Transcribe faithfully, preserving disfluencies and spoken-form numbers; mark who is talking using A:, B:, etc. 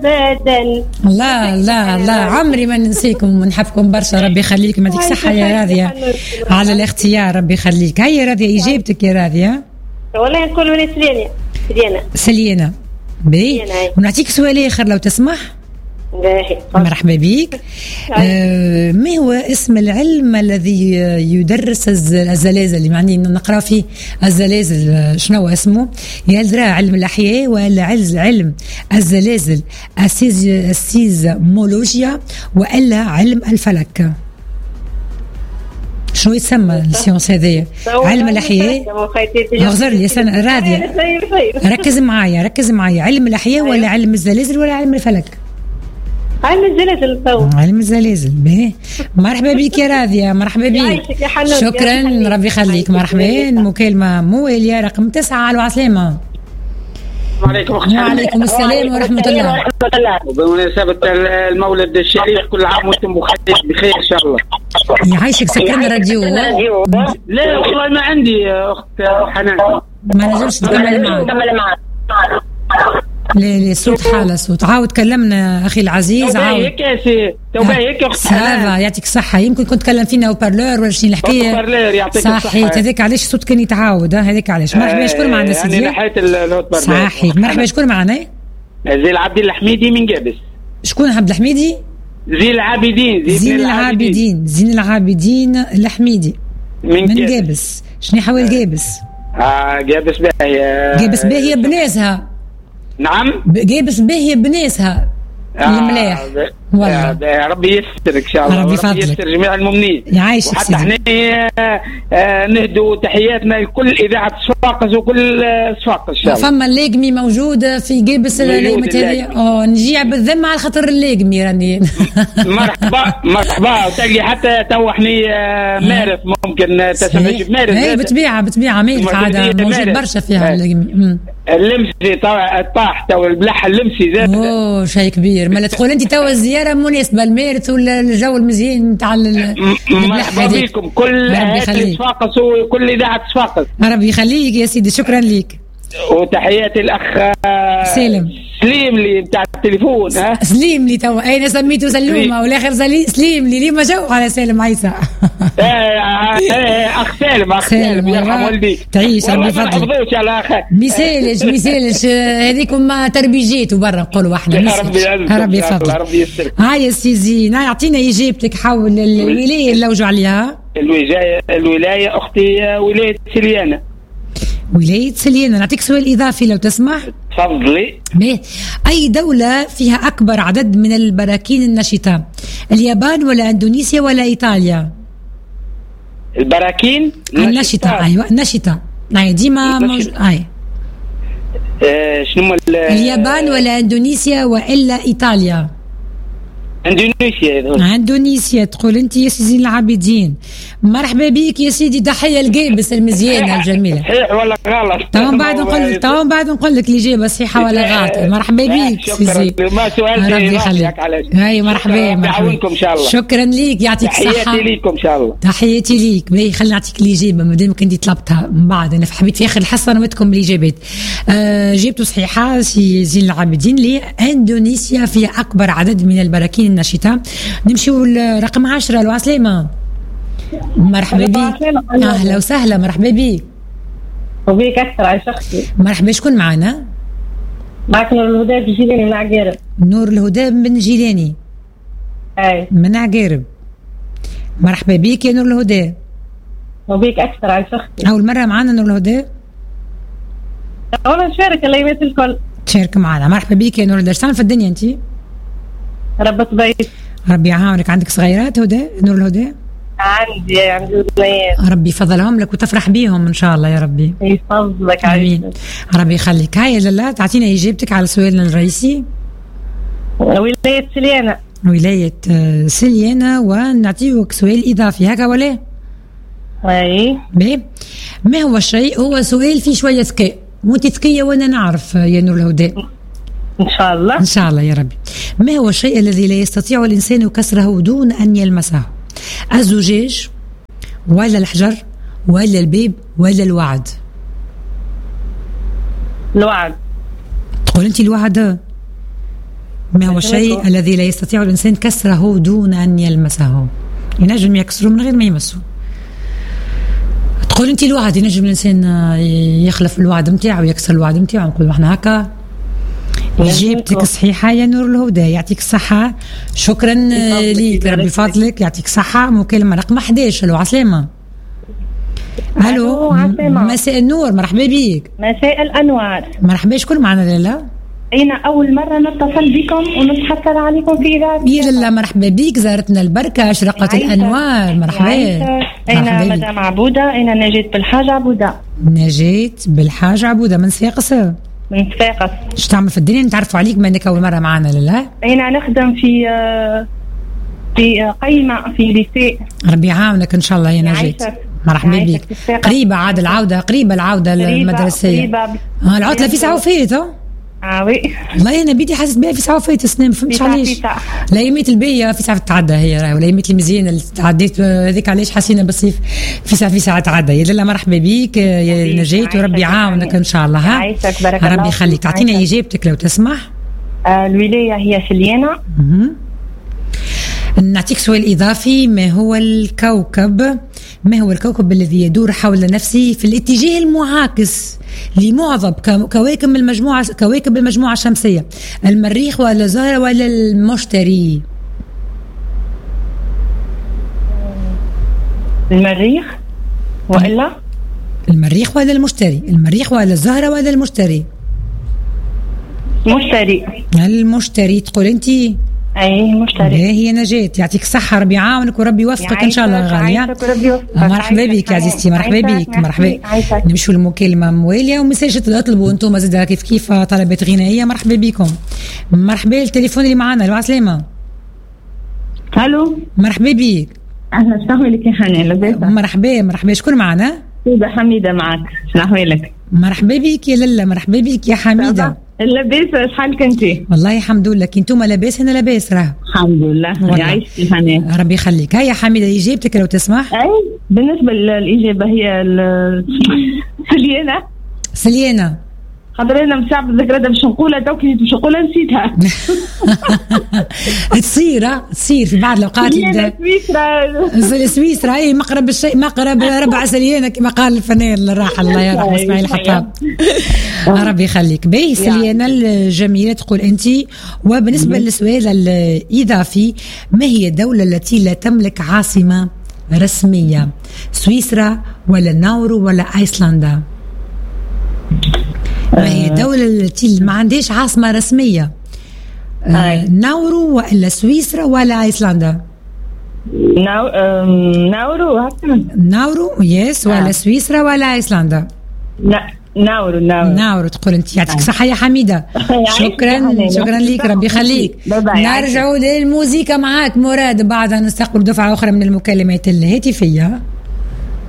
A: أبدا.
B: لا لا لا عمري ما ننسيكم ونحبكم برشا. ربي يخليك، ما يعطيك صحة يا راضية على الاختيار. ربي يخليك. هيا راضية إجابتك يا راضية.
A: والله نقول ولي سليانة. سليانة
B: سليانة بي. ونعطيك سؤال آخر لو تسمح. مرحبا بيك. آه ما هو اسم العلم الذي يدرس الزلازل، يعني نقرأ فيه الزلازل، شنو اسمه؟ يا ترى علم الأحياء ولا علم الزلازل السيزمولوجيا ولا علم الفلك؟ شنو يسمى السيونس هذايا؟ علم الأحياء. اغزر لي سنة راضية، ركز معايا ركز معايا. علم الأحياء ولا علم الزلازل ولا علم الفلك؟
A: علم الزلازل.
B: علم الزلازل. باهي. مرحبا بك يا راضية. مرحبا بك. شكرا. ربي يخليك. مرحبا. مكالمة موالية رقم تسعة. على السلامة.
C: وعليكم
B: وعليكم السلام ورحمة الله.
C: وبمناسبة المولد الشريف كل عام وانتم بخير ان شاء الله.
B: يعيشك. سكرنا الراديو.
C: لا والله ما عندي اخت حنان،
B: ما نجمش نكمل معك. لا لا صوت حالة صوت. عاود كلمنا أخي العزيز.
C: عاود هيك يا سي توبا هيك أخت
B: حنان. يعطيك الصحة. يمكن كنت تكلم فينا او بارلور ولا شنو الحكاية.
C: بارلور يعطيك الصحة.
B: صحيت. هذاك علاش الصوت كان يتعاود. هذاك علاش. مرحبا. شكون معنا سيدي؟
C: يعني لحيت الهوت بارلور.
B: صحيت. مرحبا. شكون معنا؟
C: زي العبد الحميدي من قابس.
B: شكون عبد الحميدي؟
C: زين العابدين.
B: زين العابدين. زين العابدين الحميدي من, من قابس. شنو حوال قابس؟
C: اه قابس باهية.
B: قابس باهية بناسها.
C: نعم.
B: قابس باهية بناسها الملاح.
C: والله يا ربي يستر ان شاء الله.
B: ربي
C: يستر جميع المؤمنين.
B: يعيشك.
C: وحتى احنا نهدوا تحياتنا لكل اذاعه صفاقس وكل صفاقس ان شاء الله.
B: فما اللاقمي موجوده في قابس الايامات هذه. اه نجي بالذمه على خاطر اللاقمي راني.
C: مرحبا مرحبا. وتلقي حتى تو احنا مارف ممكن تسمع مارف.
B: اي بطبيعه بطبيعه مارف عاده موجود برشا فيها اللاقمي.
C: اللمسي طاح تو البلح اللمسي زاد.
B: اوه شيء كبير. ما تقول انت تو الزياره مناسبه المارث ولا الجو المزيان نتاع البلح هذيك.
C: بكم كل صفاقس وكل اذاعه صفاقس.
B: ربي يخليك يا سيدي. شكرا ليك.
C: وتحياتي الاخ
B: سالم
C: سليم لي بتاع التليفون. ها
B: سليم لي تو انا سميته سلومه والاخر سليم لي ليه ما جو على سالم عيسى.
C: اخ سالم اخ سالم يرحم والديك.
B: تعيش ربي يفضلك. مثالج مثالج هذيك ما تربيجيتوا برا نقولوا احنا. ربي يفضلك. ربي يستر. هاي سي زين يعطينا اجابتك حول الولايه اللي وجوا عليها.
C: الولايه الولايه اختي ولايه سليانه.
B: ولاية سليانة. نعطيك سؤال إضافي لو تسمح.
C: تفضلي.
B: أي دولة فيها أكبر عدد من البراكين النشطة؟ اليابان ولا إندونيسيا ولا إيطاليا؟
C: البراكين
B: النشطة. أيوة النشطة. أي ديما موجود. أي
C: آه شنو
B: اليابان ولا إندونيسيا وإلا إيطاليا؟
C: اندونيسيا.
B: اندونيسيا تقول انت يا سيدي العابدين. مرحبا بك يا سيدي. تحيه القابس المزيانه الجميله.
C: صحيح ولا غلط؟
B: تمام بعد نقول لك تمام بعد نقول لك الاجابه صحيحه ولا غلط. مرحبا بك سيدي.
C: ما سؤال
B: ربي يخليك. هاي مرحبا مرحبا.
C: ان شاء الله.
B: شكرا ليك. يعطيك الصحه.
C: تحياتي ليكم ان شاء الله.
B: تحياتي ليك. باهي خلينا نعطيك الاجابه ما دامك انت طلبتها من بعد. انا حبيت في اخر الحصه نمتكم بالاجابات. آه جبتوا صحيحه سي زين العابدين. لي اندونيسيا فيها اكبر عدد من البراكين النشطه. نمشيو لرقم عشرة. لو عسلامة. مرحبا بك. أهلا وسهلا. مرحبا بك.
A: وبيك أكثر على شخصي.
B: مرحبا. شكون معنا؟
A: معك نور الهدى بن جيلاني من عقارب.
B: نور الهدى بن جيلاني.
A: أي
B: من عقارب. مرحبا بك يا نور الهدى.
A: وبيك أكثر على شخصي.
B: أول مرة معنا نور الهدى؟
A: أولا نشارك الأيامات الكل.
B: تشارك معنا. مرحبا بك يا نور الهدى. شتعمل في الدنيا أنت؟
A: ربة بيت.
B: ربي يعاونك. عندك صغيرات هدى نور الهدى؟
A: عندي عندي بنات.
B: ربي يفضلهم لك وتفرح بيهم ان شاء الله يا ربي.
A: يفضلك.
B: امين. ربي يخليك. هاي لالا تعطينا اجابتك على سؤالنا الرئيسي.
A: ولاية سليانة.
B: ولاية سليانة. ونعطيك سؤال اضافي هكا ولا؟
A: اي.
B: ما هو الشيء؟ هو سؤال فيه شوية ذكاء. وانت ذكية وانا نعرف يا نور الهدى.
A: إن شاء الله.
B: إن شاء الله يا ربي. ما هو الشيء الذي لا يستطيع الإنسان كسره دون أن يلمسه؟ الزجاج ولا الحجر ولا الباب ولا الوعد؟
A: الوعد.
B: تقول أنت الوعد؟ ما هو الشيء الذي لا يستطيع الإنسان كسره دون أن يلمسه؟ ينجم يكسره من غير ما يمسه. تقول أنت الوعد، ينجم الإنسان يخلف الوعد متاعه ويكسر الوعد متاعه، نقول احنا هكا. إجابتك صحيحة يا نور الهدى، يعطيك الصحة. شكرا ليك، ربي فضلك، يعطيك الصحة. مكالمة رقم أحد عشر. ألو عسلامة. ألو مساء النور، مرحبا بيك.
A: مساء الأنوار.
B: مرحبا، شكون معنا لالا؟
A: أنا أول مرة نتصل بكم ونتحصل عليكم في إذاعة.
B: يا لالا مرحبا بيك، زارتنا البركة، أشرقت الأنوار. مرحبا.
A: أنا مدام عبودة، أنا نجيت بالحاج عبودة.
B: نجيت بالحاج عبودة من صفاقس.
A: من صفاقس.
B: ايش تعمل في الدنيا؟ نتعرفوا عليك بانك اول مره معنا. لا
A: انا نخدم في في قيمه في ليسي.
B: ربي يعاونك ان شاء الله يا نجيت. مرحبا بك. قريبه عاد العوده، قريبه العوده المدرسيه. قريبة اه العطله في ساعه وفات.
A: اه وي
B: والله انا بيدي حاسس بها في ساعه وفات السنه، ما فهمتش علاش. لا يميت البيه في ساعه تتعدى هي، ولا يميت المزيان اللي تعديت هذيك علاش حسينا بالصيف في ساعه في ساعه تعدى. يا لالا مرحبا بك يا نجيت، وربي يعاونك ان شاء الله. ها
A: عايشك بارك الله.
B: ربي يخليك. تعطينا اجابتك لو تسمح.
A: آه الولايه هي سليانه.
B: نعطيك سؤال إضافي. ما هو الكوكب ما هو الكوكب الذي يدور حول نفسه في الاتجاه المعاكس لمعظم كواكب المجموعة كواكب المجموعة الشمسية؟ المريخ ولا الزهرة ولا المشتري؟
A: المريخ وإلا
B: المريخ ولا المشتري؟ المريخ ولا الزهرة ولا المشتري؟
A: مشتري.
B: المشتري تقول أنت؟
A: اي مشتري.
B: هي نجاة، يعطيك الصحة، ربي يعاونك وربي يوفقك ان شاء الله غالية. مرحبا بك يا عزيزتي، مرحبا بك. مرحبا. نمشوا المكالمة موالية ومساج تطلبوا انتم زاد كيف كيف طلبات غنائية. مرحبا بكم. مرحبا. التليفون اللي معنا. الو عسلامة.
A: الو
B: مرحبا بك.
A: اهلا، شنو احوالك يا حنان؟ لاباس؟
B: مرحبا مرحبا. شكون معنا؟
A: سيدة حميدة معك. شنو احوالك؟
B: مرحبا بك يا لالا. مرحبا بك يا حميدة.
A: لاباس؟ شحالك انت؟
B: والله الحمد لله. كي انتم لاباس انا لاباس راه.
A: الحمد لله. يعيشك حنان.
B: ربي يخليك. هيا حميدة اجابتك لو تسمح.
A: اي بالنسبة للاجابة هي سليانة.
B: سليانة.
A: خاطر انا مساعد الذكرى باش نقولها تو كي باش نقولها نسيتها.
B: تصير تصير في بعض الاوقات.
A: سويسرا.
B: سويسرا اي مقرب الشيء، مقرب ربع سليانة كما قال الفنان الراحل الله يرحمه اسماعيل الحطاب. ربي يخليك. باهي سليانة الجميلة تقول انت. وبالنسبة للسؤال الاضافي، ما هي الدولة التي لا تملك عاصمة رسمية؟ سويسرا ولا ناورو ولا ايسلندا؟ ما هي الدولة التي ما عندهاش عاصمة رسمية؟ آه ناورو ولا سويسرا ولا ايسلندا؟
A: ناو ناورو هكذا.
B: ناورو يس ولا آه. سويسرا ولا ايسلندا؟
A: لا ناورو. ناورو
B: ناورو تقول انت. يعطيك الصحة يا حميدة. شكرا شكرا ليك، ربي يخليك. نرجعوا للموسيقى معاك مراد، بعدها نستقبل دفعة أخرى من المكالمات الهاتفية.